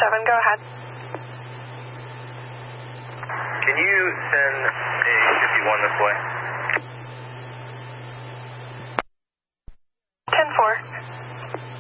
go ahead. Can you send a 51 this way?